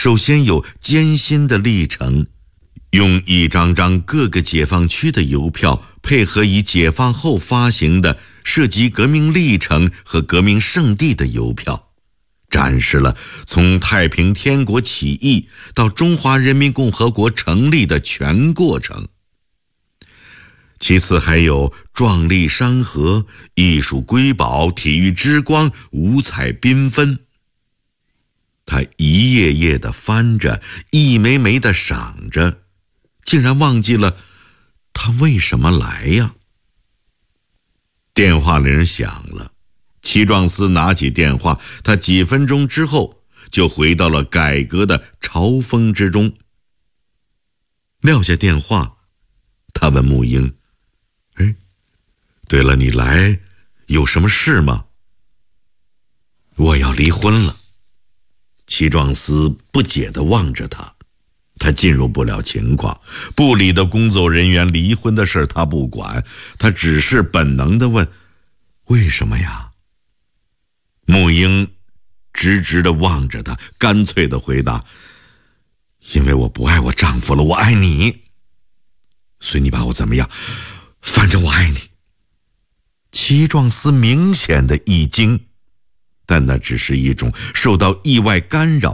首先有艰辛的历程，用一张张各个解放区的邮票，配合以解放后发行的涉及革命历程和革命圣地的邮票，展示了从太平天国起义到中华人民共和国成立的全过程。其次还有壮丽山河、艺术瑰宝、体育之光，五彩缤纷。他一页页地翻着，一枚枚地赏着，竟然忘记了他为什么来呀。电话铃响了，戚壮思拿起电话，他几分钟之后就回到了改革的潮风之中。撂下电话，他问沐英：对了，你来有什么事吗？我要离婚了。戚壮思不解地望着他，他进入不了情况，部里的工作人员离婚的事他不管，他只是本能地问：为什么呀？沐英直直地望着他，干脆地回答：因为我不爱我丈夫了，我爱你。随你把我怎么样，反正我爱你。戚壮思明显的一惊，但那只是一种受到意外干扰